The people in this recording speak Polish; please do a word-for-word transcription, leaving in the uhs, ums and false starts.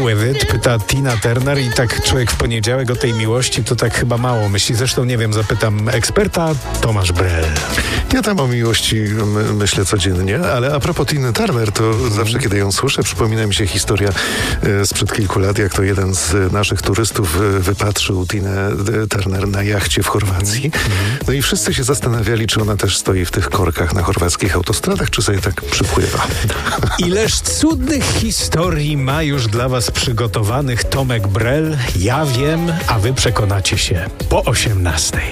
with it? Pyta Tina Turner i tak człowiek w poniedziałek o tej miłości to tak chyba mało myśli. Zresztą nie wiem, zapytam eksperta Tomasz Brel. Ja tam o miłości my, myślę codziennie, ale a propos Tiny Turner, to mm. zawsze kiedy ją słyszę, przypomina mi się historia e, sprzed kilku lat, jak to jeden z naszych turystów e, wypatrzył Tinę Turner na jachcie w Chorwacji. Mm. No i wszyscy się zastanawiali, czy ona też stoi w tych korkach na chorwackich autostradach, czy sobie tak przypływa. Ileż cudnych historii ma już dla was przygotowanych Tomek Brel. Ja wiem, a wy przekonacie się po osiemnastej.